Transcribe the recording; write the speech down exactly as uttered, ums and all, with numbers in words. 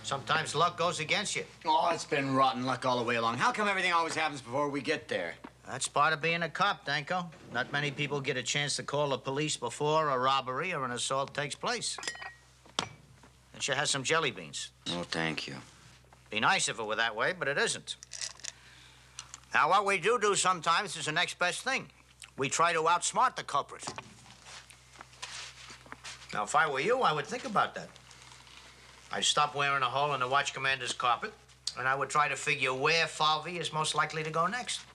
Sometimes luck goes against you. Oh, it's been rotten luck all the way along. How come everything always happens before we get there? That's part of being a cop, Danko. Not many people get a chance to call the police before a robbery or an assault takes place. And she has some jelly beans. Oh, thank you. Be nice if it were that way, but it isn't. Now, what we do do sometimes is the next best thing. We try to outsmart the culprit. Now, if I were you, I would think about that. I'd stop wearing a hole in the watch commander's carpet, and I would try to figure where Falvey is most likely to go next.